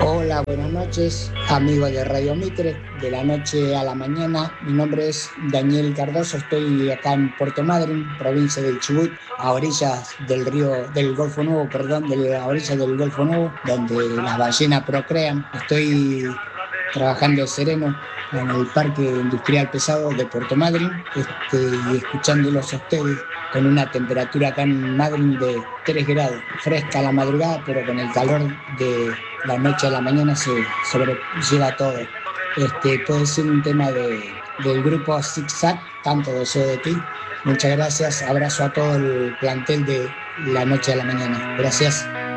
Hola, buenas noches, amigos de Radio Mitre, de la noche a la mañana. Mi nombre es Daniel Cardoso, estoy acá en Puerto Madryn, provincia del Chubut, a orillas del Golfo Nuevo, a orillas del Golfo Nuevo, donde las ballenas procrean. Estoy trabajando de sereno en el Parque Industrial Pesado de Puerto Madryn, y escuchándolos a ustedes con una temperatura acá en Madryn de 3 grados, fresca a la madrugada, pero con el calor de la noche a la mañana se sobrelleva todo. Puede ser un tema del grupo Zig Zag, Tanto Deseo de Ti. Muchas gracias, abrazo a todo el plantel de la noche a la mañana. Gracias.